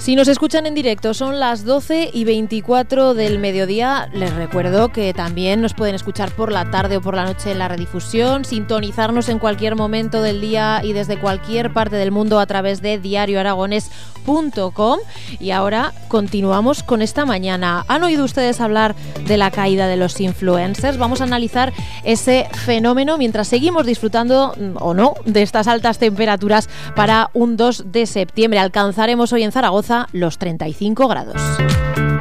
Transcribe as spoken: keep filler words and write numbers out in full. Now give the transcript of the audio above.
Si nos escuchan en directo, son las doce y veinticuatro del mediodía. Les recuerdo que también nos pueden escuchar por la tarde o por la noche en la redifusión, sintonizarnos en cualquier momento del día y desde cualquier parte del mundo a través de diario aragonés punto com. Y ahora continuamos con esta mañana. ¿Han oído ustedes hablar de la caída de los influencers? Vamos a analizar ese fenómeno mientras seguimos disfrutando, o no, de estas altas temperaturas para un dos de septiembre. Alcanzaremos hoy en Zaragoza los treinta y cinco grados.